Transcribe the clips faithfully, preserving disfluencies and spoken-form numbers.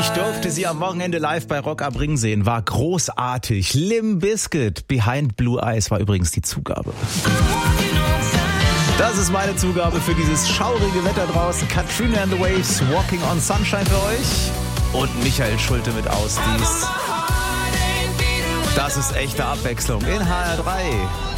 Ich durfte sie am Wochenende live bei Rock am Ring sehen. War großartig. Limp Bizkit, Behind Blue Eyes war übrigens die Zugabe. Das ist meine Zugabe für dieses schaurige Wetter draußen. Katrina and the Waves, Walking on Sunshine für euch. Und Michael Schulte mit Ausdies. Das ist echte Abwechslung in H R drei.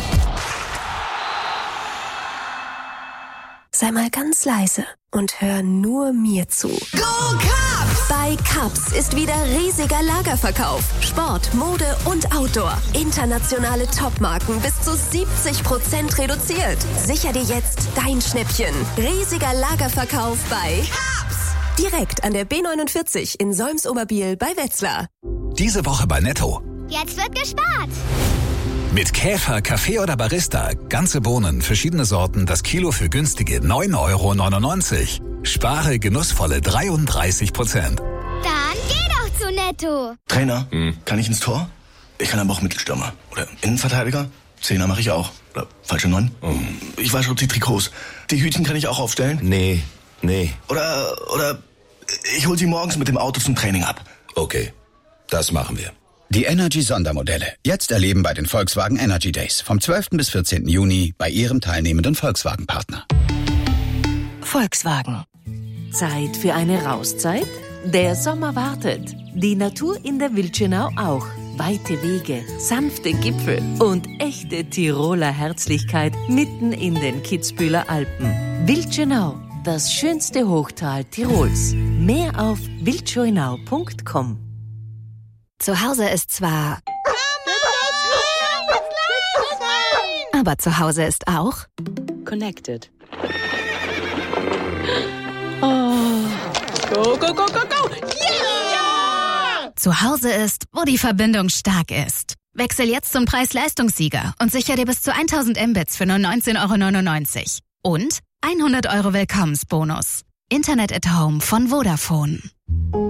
Sei mal ganz leise und hör nur mir zu. Go Cubs! Bei Cubs ist wieder riesiger Lagerverkauf. Sport, Mode und Outdoor. Internationale Topmarken bis zu siebzig Prozent reduziert. Sicher dir jetzt dein Schnäppchen. Riesiger Lagerverkauf bei Cubs! Direkt an der B neunundvierzig in Solms-Oberbiel bei Wetzlar. Diese Woche bei Netto. Jetzt wird gespart. Mit Käfer, Kaffee oder Barista. Ganze Bohnen, verschiedene Sorten, das Kilo für günstige neun Euro neunundneunzig. Spare genussvolle dreiunddreißig Prozent. Dann geh doch zu Netto. Trainer, hm. kann ich ins Tor? Ich kann aber auch Mittelstürmer. Oder Innenverteidiger? Zehner mache ich auch. Oder falsche Neun? Hm. Ich wasche die Trikots. Die Hütchen kann ich auch aufstellen? Nee, nee. Oder, oder ich hol sie morgens mit dem Auto zum Training ab. Okay, das machen wir. Die Energy-Sondermodelle. Jetzt erleben bei den Volkswagen Energy Days. Vom zwölften bis vierzehnten Juni bei Ihrem teilnehmenden Volkswagen-Partner. Volkswagen. Zeit für eine Rauszeit? Der Sommer wartet. Die Natur in der Wildschönau auch. Weite Wege, sanfte Gipfel und echte Tiroler Herzlichkeit mitten in den Kitzbüheler Alpen. Wildschönau, das schönste Hochtal Tirols. Mehr auf wildschönau punkt com. Zu Hause ist zwar... Aber zu Hause ist auch... Connected. Oh. Go, go, go, go, go! Yeah! Zu Hause ist, wo die Verbindung stark ist. Wechsel jetzt zum Preis-Leistungssieger und sicher dir bis zu tausend Mbits für nur neunzehn Euro neunundneunzig. Und hundert Euro Willkommensbonus. Internet at Home von Vodafone.